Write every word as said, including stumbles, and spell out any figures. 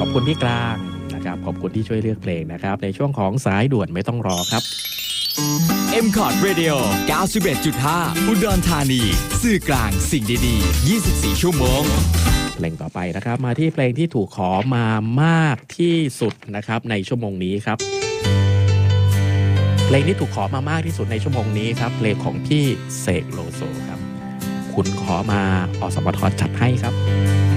คุณพี่กลางนะครับขอบคุณที่ช่วยเลือกเพลงนะครับในช่วงของสายด่วนไม่ต้องรอครับเอ็ม คอร์ด Radio เก้าสิบเอ็ดจุดห้า อุดรธานีสื่อกลางสิ่งดีๆยี่สิบสี่ชั่วโมงเพลงต่อไปนะครับมาที่เพลงที่ถูกขอมามากที่สุดนะครับในชั่วโมงนี้ครับเพลงที่ถูกขอมามากที่สุดในชั่วโมงนี้ครับเพลงของพี่เสกโลโซครับคุณขอมาอสมทจัดให้ครับ